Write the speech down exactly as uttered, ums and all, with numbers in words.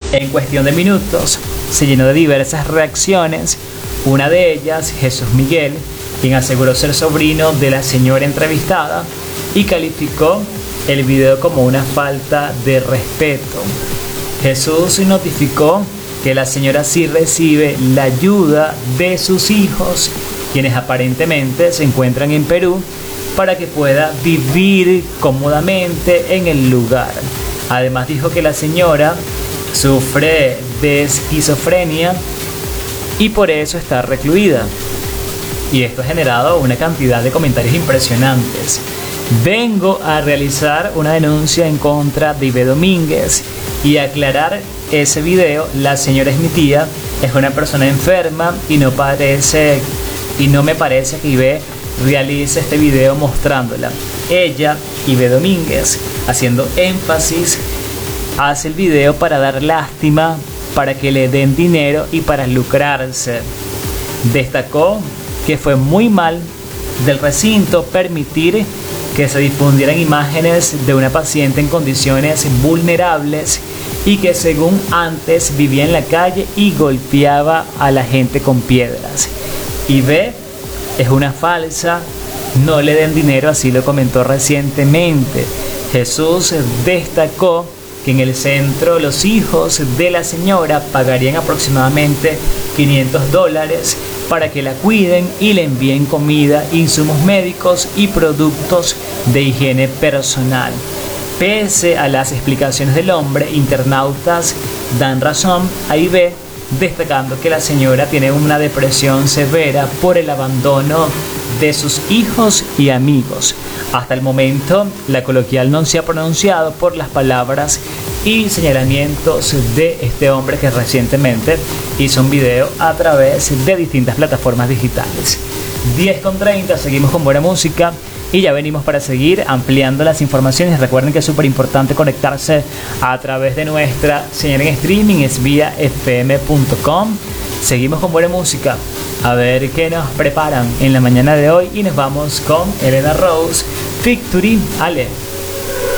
En cuestión de minutos, se llenó de diversas reacciones. Una de ellas, Jesús Miguel, quien aseguró ser sobrino de la señora entrevistada y calificó el video como una falta de respeto. Jesús notificó que la señora sí recibe la ayuda de sus hijos, quienes aparentemente se encuentran en Perú, para que pueda vivir cómodamente en el lugar. Además dijo que la señora sufre de esquizofrenia y por eso está recluida. Y esto ha generado una cantidad de comentarios impresionantes. Vengo a realizar una denuncia en contra de Ibe Domínguez y aclarar ese video. La señora es mi tía, es una persona enferma y no parece y no me parece que Ibe realice este video mostrándola. Ella, Ibe Domínguez, haciendo énfasis, hace el video para dar lástima, para que le den dinero y para lucrarse. Destacó que fue muy mal del recinto permitir que se difundieran imágenes de una paciente en condiciones vulnerables y que según antes vivía en la calle y golpeaba a la gente con piedras. Ibe es una falsa, no le den dinero, así lo comentó recientemente. Jesús destacó que en el centro los hijos de la señora pagarían aproximadamente quinientos dólares para que la cuiden y le envíen comida, insumos médicos y productos de higiene personal. Pese a las explicaciones del hombre, internautas dan razón a Ibe, destacando que la señora tiene una depresión severa por el abandono de sus hijos y amigos. Hasta el momento, la coloquial no se ha pronunciado por las palabras y señalamientos de este hombre que recientemente hizo un video a través de distintas plataformas digitales. diez con treinta, seguimos con buena música y ya venimos para seguir ampliando las informaciones. Recuerden que es súper importante conectarse a través de nuestra señal en streaming, es vía f m punto com. Seguimos con buena música, a ver qué nos preparan en la mañana de hoy y nos vamos con Elena Rose, Victory, Ale.